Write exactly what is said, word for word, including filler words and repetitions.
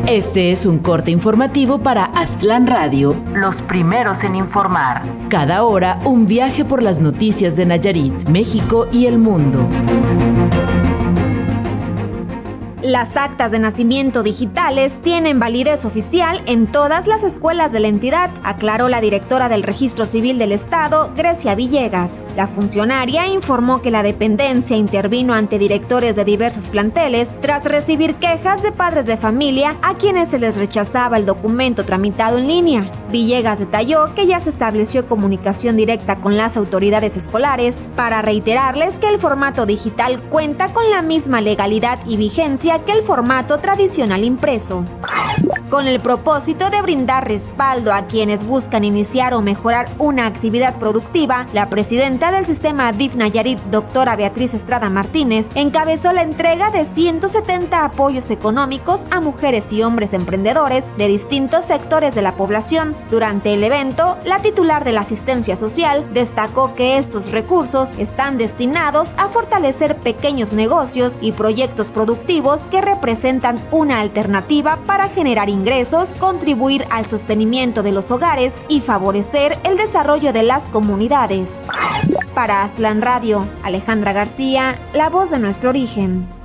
Este es un corte informativo para Aztlán Radio, los primeros en informar. Cada hora, un viaje por las noticias de Nayarit, México y el mundo. Las actas de nacimiento digitales tienen validez oficial en todas las escuelas de la entidad, aclaró la directora del Registro Civil del Estado, Grecia Villegas. La funcionaria informó que la dependencia intervino ante directores de diversos planteles tras recibir quejas de padres de familia a quienes se les rechazaba el documento tramitado en línea. Villegas detalló que ya se estableció comunicación directa con las autoridades escolares para reiterarles que el formato digital cuenta con la misma legalidad y vigencia que el formato tradicional impreso. Con el propósito de brindar respaldo a quienes buscan iniciar o mejorar una actividad productiva, la presidenta del sistema D I F Nayarit, doctora Beatriz Estrada Martínez, encabezó la entrega de ciento setenta apoyos económicos a mujeres y hombres emprendedores de distintos sectores de la población. Durante el evento, la titular de la asistencia social destacó que estos recursos están destinados a fortalecer pequeños negocios y proyectos productivos que representan una alternativa para generar ingresos, contribuir al sostenimiento de los hogares y favorecer el desarrollo de las comunidades. Para Aztlán Radio, Alejandra García, la voz de nuestro origen.